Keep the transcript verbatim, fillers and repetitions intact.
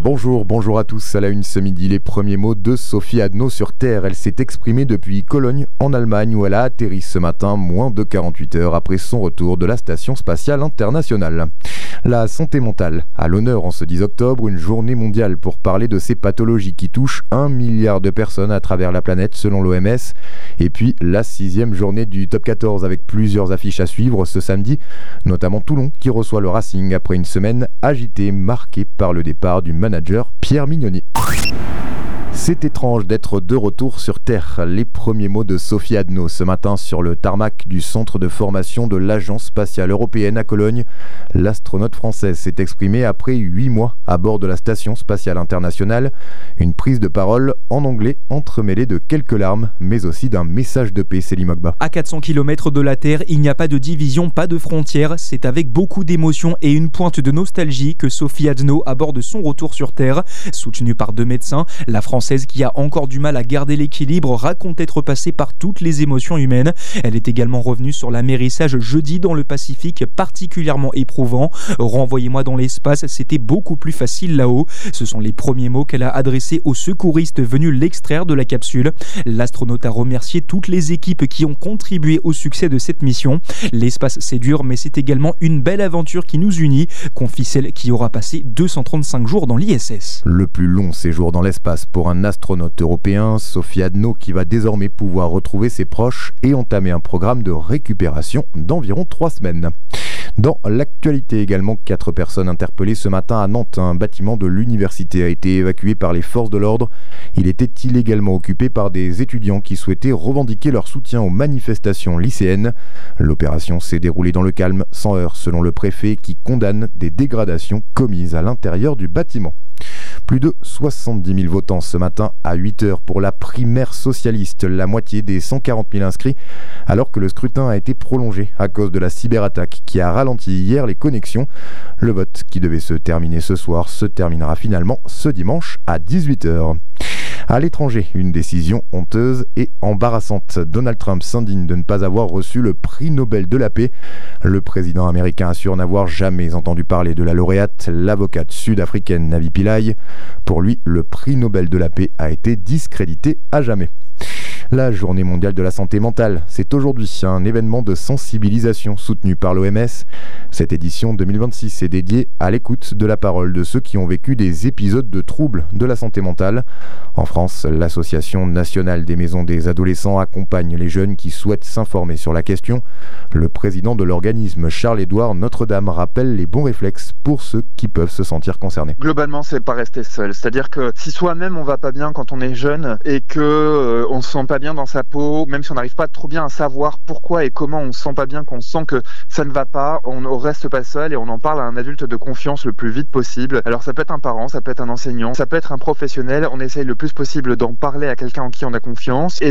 Bonjour, bonjour à tous. À la une ce midi, les premiers mots de Sophie Adno sur Terre. Elle s'est exprimée depuis Cologne, en Allemagne, où elle a atterri ce matin, moins de quarante-huit heures après son retour de la Station spatiale internationale. La santé mentale, à l'honneur en ce dix octobre, une journée mondiale pour parler de ces pathologies qui touchent un milliard de personnes à travers la planète, selon l'O M S. Et puis, la sixième journée du Top quatorze, avec plusieurs affiches à suivre ce samedi, notamment Toulon, qui reçoit le Racing après une semaine agitée, marquée par le départ du manager Pierre Mignoni. C'est étrange d'être de retour sur Terre. Les premiers mots de Sophie Adno ce matin sur le tarmac du centre de formation de l'Agence spatiale européenne à Cologne. L'astronaute française s'est exprimée après huit mois à bord de la Station spatiale internationale. Une prise de parole en anglais entremêlée de quelques larmes, mais aussi d'un message de paix, Céline Mogba. À quatre cents kilomètres de la Terre, il n'y a pas de division, pas de frontières. C'est avec beaucoup d'émotion et une pointe de nostalgie que Sophie Adno aborde son retour sur Terre. Soutenue par deux médecins, la Française qui a encore du mal à garder l'équilibre raconte être passée par toutes les émotions humaines. Elle est également revenue sur l'amérissage jeudi dans le Pacifique, particulièrement éprouvant. Renvoyez-moi dans l'espace, c'était beaucoup plus facile là-haut. Ce sont les premiers mots qu'elle a adressés aux secouristes venus l'extraire de la capsule. L'astronaute a remercié toutes les équipes qui ont contribué au succès de cette mission. L'espace, c'est dur, mais c'est également une belle aventure qui nous unit, confie celle qui aura passé deux cent trente-cinq jours dans l'I S S. Le plus long séjour dans l'espace pour un astronaute européen, Sophie Adno, qui va désormais pouvoir retrouver ses proches et entamer un programme de récupération d'environ trois semaines. Dans l'actualité également, quatre personnes interpellées ce matin à Nantes. Un bâtiment de l'université a été évacué par les forces de l'ordre. Il était illégalement occupé par des étudiants qui souhaitaient revendiquer leur soutien aux manifestations lycéennes. L'opération s'est déroulée dans le calme, sans heurts, selon le préfet, qui condamne des dégradations commises à l'intérieur du bâtiment. Plus de soixante-dix mille votants ce matin à huit heures pour la primaire socialiste, la moitié des cent quarante mille inscrits, alors que le scrutin a été prolongé à cause de la cyberattaque qui a ralenti hier les connexions. Le vote, qui devait se terminer ce soir, se terminera finalement ce dimanche à dix-huit heures. À l'étranger, une décision honteuse et embarrassante. Donald Trump s'indigne de ne pas avoir reçu le prix Nobel de la paix. Le président américain assure n'avoir jamais entendu parler de la lauréate, l'avocate sud-africaine Navi Pillay. Pour lui, le prix Nobel de la paix a été discrédité à jamais. La journée mondiale de la santé mentale, c'est aujourd'hui un événement de sensibilisation soutenu par l'O M S. Cette édition deux mille vingt-six est dédiée à l'écoute de la parole de ceux qui ont vécu des épisodes de troubles de la santé mentale. En France, l'Association nationale des maisons des adolescents accompagne les jeunes qui souhaitent s'informer sur la question. Le président de l'organisme, Charles-Édouard Notre-Dame, rappelle les bons réflexes pour ceux qui peuvent se sentir concernés. Globalement, c'est pas rester seul. C'est-à-dire que si soi-même on va pas bien quand on est jeune et que euh, on se sent pas bien dans sa peau, même si on n'arrive pas trop bien à savoir pourquoi et comment on se sent pas bien, qu'on sent que ça ne va pas, on ne reste pas seul et on en parle à un adulte de confiance le plus vite possible. Alors ça peut être un parent, ça peut être un enseignant, ça peut être un professionnel. On essaye le plus possible d'en parler à quelqu'un en qui on a confiance. Et